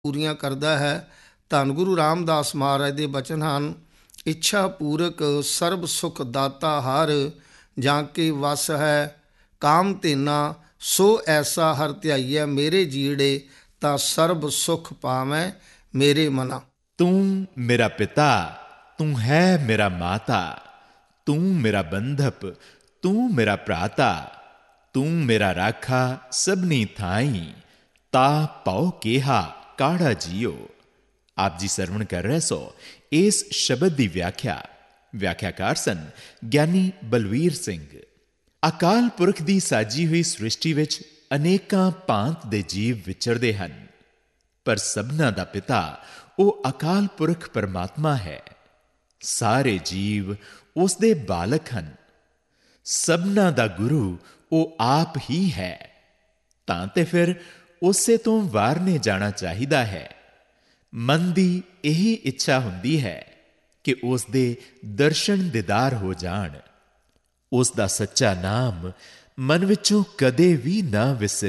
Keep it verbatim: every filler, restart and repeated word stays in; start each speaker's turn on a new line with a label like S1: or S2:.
S1: ਪੂਰੀਆਂ ਕਰਦਾ ਹੈ। ਧੰਨ ਗੁਰੂ ਰਾਮਦਾਸ ਮਹਾਰਾਜ ਦੇ ਬਚਨ ਹਨ, ਇੱਛਾ ਪੂਰਕ ਸਰਬ ਸੁਖ ਦਾਤਾ ਹਰ, ਜਾਂ ਕੇ ਵਸ ਹੈ ਕਾਮ ਤੇਨਾ, ਸੋ ਐਸਾ ਹਰ ਧਿਆਈਐ ਮੇਰੇ ਜੀੜੇ, ਤਾਂ ਸਰਬ ਸੁਖ ਪਾਵੈ ਮੇਰੇ ਮਨਾ।
S2: ਤੂੰ ਮੇਰਾ ਪਿਤਾ, ਤੂੰ ਹੈ ਮੇਰਾ ਮਾਤਾ, ਤੂੰ ਮੇਰਾ ਬੰਧਪ, ਤੂੰ ਮੇਰਾ ਭਰਾਤਾ, ਤੂੰ ਮੇਰਾ ਰਾਖਾ ਸਭਨੀ ਥਾਈ, ਤਾ ਭਉ ਕੇਹਾ ਕਾੜਾ ਜੀਓ। ਆਪ ਜੀ ਸਰਵਣ ਕਰ ਰਹੇ ਸੋ ਇਸ ਸ਼ਬਦ ਦੀ ਵਿਆਖਿਆ। ਵਿਆਖਿਆਕਾਰ ਸਨ ਗਿਆਨੀ ਬਲਵੀਰ ਸਿੰਘ। ਅਕਾਲ ਪੁਰਖ ਦੀ ਸਾਜੀ ਹੋਈ ਸ੍ਰਿਸ਼ਟੀ ਵਿੱਚ ਅਨੇਕਾਂ ਭਾਂਤ ਦੇ ਜੀਵ ਵਿਚਰਦੇ ਹਨ, ਪਰ ਸਭਨਾਂ ਦਾ ਪਿਤਾ ਉਹ ਅਕਾਲ ਪੁਰਖ ਪਰਮਾਤਮਾ ਹੈ। ਸਾਰੇ ਜੀਵ ਉਸ ਦੇ ਬਾਲਕ ਹਨ। ਸਭਨਾਂ ਦਾ ਗੁਰੂ ਉਹ ਆਪ ਹੀ ਹੈ। ਤਾਂ ਤੇ ਫਿਰ ਉਸੇ ਤੋਂ ਵਾਰਨੇ ਜਾਣਾ ਚਾਹੀਦਾ ਹੈ। ਮਨ ਦੀ ਇਹੀ ਇੱਛਾ ਹੁੰਦੀ ਹੈ ਕਿ ਉਸ ਦੇ ਦਰਸ਼ਨ ਦੀਦਾਰ ਹੋ ਜਾਣ। ਉਸ ਦਾ ਸੱਚਾ ਨਾਮ ਮਨ ਵਿੱਚੋਂ ਕਦੇ ਵੀ ਨਾ ਵਿਸਰੇ।